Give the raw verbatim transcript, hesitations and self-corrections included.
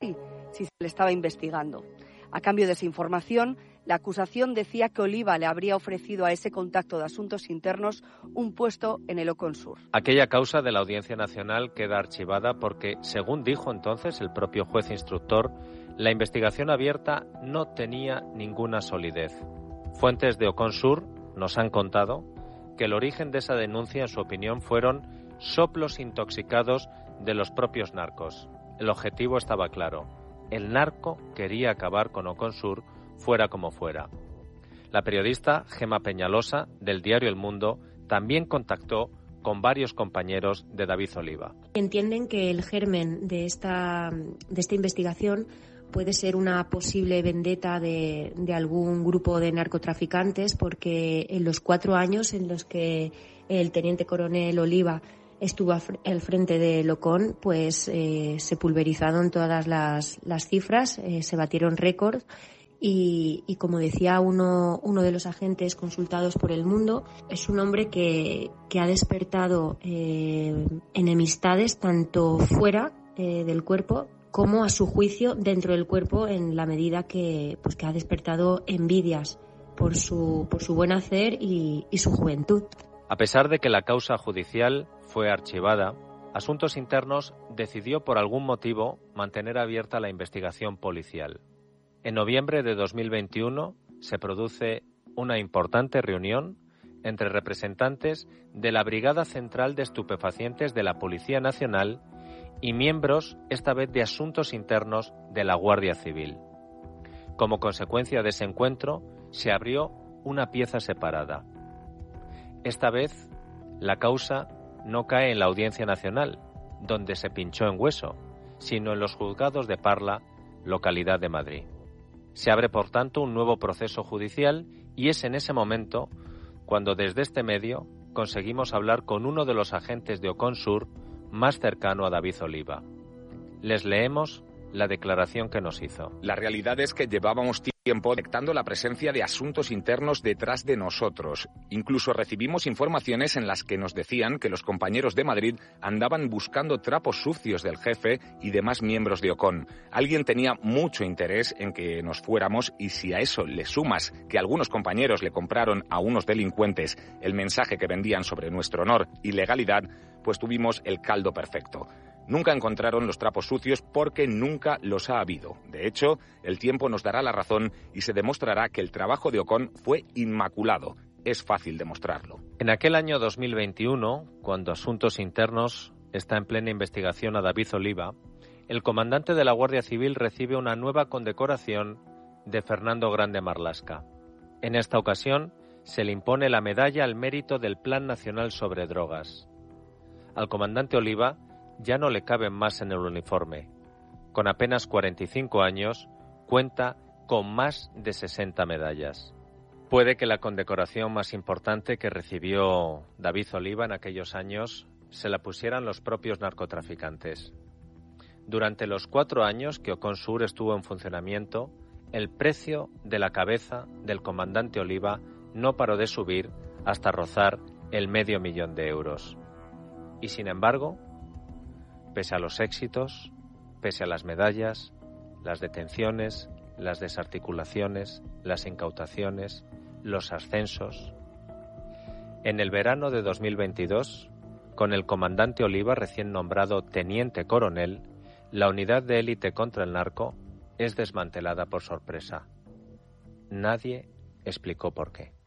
si se le estaba investigando. A cambio de esa información, la acusación decía que Oliva le habría ofrecido a ese contacto de asuntos internos un puesto en el Oconsur. Aquella causa de la Audiencia Nacional queda archivada porque, según dijo entonces el propio juez instructor, la investigación abierta no tenía ninguna solidez. Fuentes de Oconsur nos han contado que el origen de esa denuncia, en su opinión, fueron soplos intoxicados de los propios narcos. El objetivo estaba claro. El narco quería acabar con Oconsur, fuera como fuera. La periodista Gema Peñalosa, del diario El Mundo, también contactó con varios compañeros de David Oliva. Entienden que el germen de esta, de esta investigación puede ser una posible vendetta de, de algún grupo de narcotraficantes, porque en los cuatro años en los que el teniente coronel Oliva estuvo al frente de Ocon, pues eh, se pulverizaron todas las, las cifras, eh, se batieron récords y, y como decía uno, uno de los agentes consultados por El Mundo, es un hombre que, que ha despertado eh, enemistades tanto fuera eh, del cuerpo como, a su juicio, dentro del cuerpo, en la medida que, pues, que ha despertado envidias por su, por su buen hacer y, y su juventud. A pesar de que la causa judicial fue archivada, Asuntos Internos decidió por algún motivo mantener abierta la investigación policial. En noviembre de dos mil veintiuno se produce una importante reunión entre representantes de la Brigada Central de Estupefacientes de la Policía Nacional y miembros, esta vez de Asuntos Internos, de la Guardia Civil. Como consecuencia de ese encuentro, se abrió una pieza separada. Esta vez, la causa no cae en la Audiencia Nacional, donde se pinchó en hueso, sino en los juzgados de Parla, localidad de Madrid. Se abre, por tanto, un nuevo proceso judicial y es en ese momento cuando desde este medio conseguimos hablar con uno de los agentes de Oconsur más cercano a David Oliva. Les leemos la declaración que nos hizo. La realidad es que llevábamos tiempo detectando la presencia de Asuntos Internos detrás de nosotros. Incluso recibimos informaciones en las que nos decían que los compañeros de Madrid andaban buscando trapos sucios del jefe y demás miembros de Ocon. Alguien tenía mucho interés en que nos fuéramos, y si a eso le sumas que algunos compañeros le compraron a unos delincuentes el mensaje que vendían sobre nuestro honor y legalidad, pues tuvimos el caldo perfecto. Nunca encontraron los trapos sucios porque nunca los ha habido. De hecho, el tiempo nos dará la razón y se demostrará que el trabajo de Ocon fue inmaculado. Es fácil demostrarlo. En aquel año dos mil veintiuno, cuando Asuntos Internos está en plena investigación a David Oliva, el comandante de la Guardia Civil recibe una nueva condecoración de Fernando Grande Marlaska. En esta ocasión, se le impone la medalla al mérito del Plan Nacional sobre Drogas. Al comandante Oliva ya no le caben más en el uniforme. Con apenas cuarenta y cinco años, cuenta con más de sesenta medallas. Puede que la condecoración más importante que recibió David Oliva en aquellos años se la pusieran los propios narcotraficantes. Durante los cuatro años que Oconsur estuvo en funcionamiento, el precio de la cabeza del comandante Oliva no paró de subir hasta rozar el medio millón de euros. Y sin embargo, pese a los éxitos, pese a las medallas, las detenciones, las desarticulaciones, las incautaciones, los ascensos, en el verano de dos mil veintidós, con el comandante Oliva recién nombrado teniente coronel, la unidad de élite contra el narco es desmantelada por sorpresa. Nadie explicó por qué.